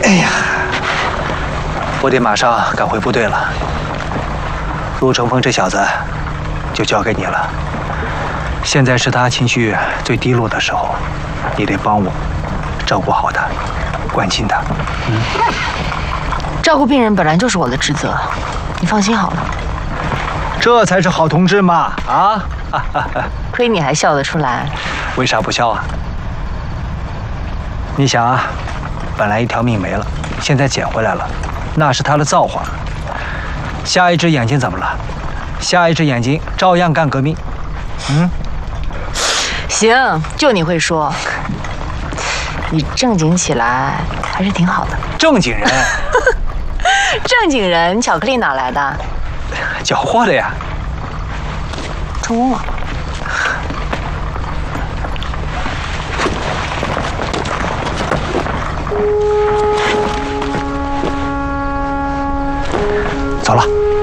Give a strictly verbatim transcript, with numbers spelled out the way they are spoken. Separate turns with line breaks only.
哎呀，我得马上赶回部队了。陆成风这小子就交给你了。现在是他情绪最低落的时候，你得帮我照顾好他，关心他。嗯，
照顾病人本来就是我的职责，你放心好了。
这才是好同志嘛！啊，
亏你还笑得出来。
为啥不笑啊？你想啊，本来一条命没了，现在捡回来了，那是他的造化。下一只眼睛怎么了？下一只眼睛照样干革命。嗯，
行，就你会说。你正经起来还是挺好的。
正经人。
正经人，巧克力哪来的？
缴获的呀。
成功了。
走了。